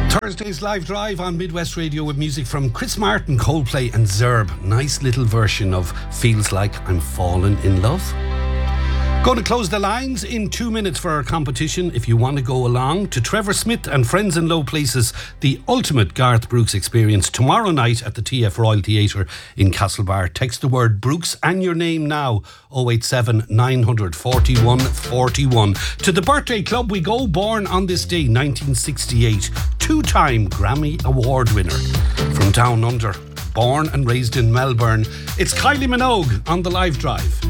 Thursday's live drive on Midwest Radio with music from Chris Martin, Coldplay and Zerb. Nice little version of Feels Like I'm Falling in Love. Going to close the lines in 2 minutes for our competition. If you want to go along to Trevor Smith and Friends in Low Places, the ultimate Garth Brooks experience tomorrow night at the TF Royal Theatre in Castlebar. Text the word Brooks and your name now, 087 900 41 41. To the birthday club we go, born on this day, 1968. Two-time Grammy Award winner from Down Under. Born and raised in Melbourne. It's Kylie Minogue on the live drive.